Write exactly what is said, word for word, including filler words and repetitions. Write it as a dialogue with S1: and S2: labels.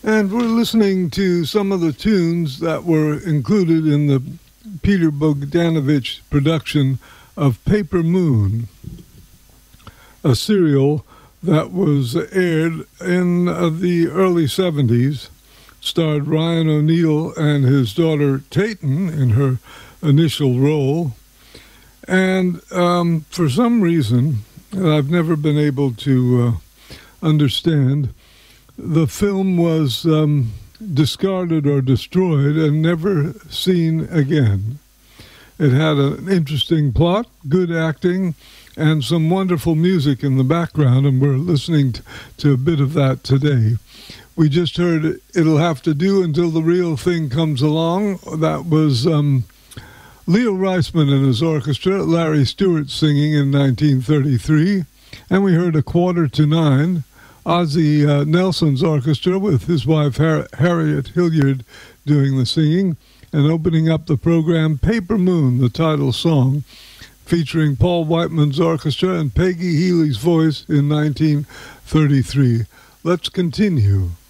S1: And we're listening to some of the tunes that were included in the Peter Bogdanovich production of Paper Moon, a serial that was aired in uh, the early seventies, starred Ryan O'Neal and his daughter Tayton in her initial role. And um, for some reason that I've never been able to uh, understand, the film was um, discarded or destroyed and never seen again. It had an interesting plot, good acting, and some wonderful music in the background, and we're listening to, to a bit of that today. We just heard It'll Have to Do Until the Real Thing Comes Along. That was um, Leo Reisman and his orchestra, Larry Stewart singing in nineteen thirty-three. And we heard A Quarter to Nine, Ozzie uh, Nelson's orchestra with his wife Har- Harriet Hilliard doing the singing, and opening up the program, Paper Moon, the title song, featuring Paul Whiteman's orchestra and Peggy Healy's voice in nineteen thirty-three. Let's continue.